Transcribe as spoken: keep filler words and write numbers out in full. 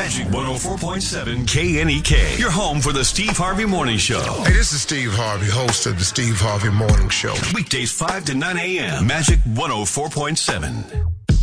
Magic one oh four point seven K N E K. Your home for the Steve Harvey Morning Show. Hey, this is Steve Harvey, host of the Steve Harvey Morning Show. Weekdays five to nine a.m. Magic one oh four point seven.